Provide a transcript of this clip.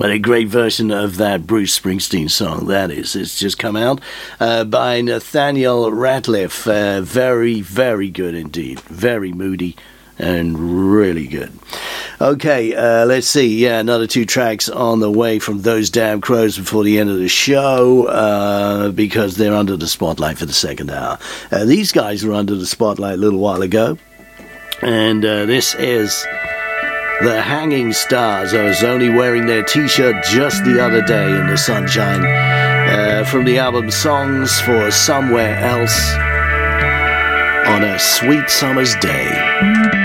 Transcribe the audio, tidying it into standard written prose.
But a great version of that Bruce Springsteen song, that is. It's just come out by Nathaniel Rateliff. Very, very good indeed. Very moody and really good. Okay, let's see. Yeah, another 2 tracks on the way from Those Damn Crows before the end of the show, because they're under the spotlight for the second hour. These guys were under the spotlight a little while ago, and this is The Hanging Stars. I was only wearing their t-shirt just the other day in the sunshine, from the album Songs for Somewhere Else on a Sweet Summer's Day.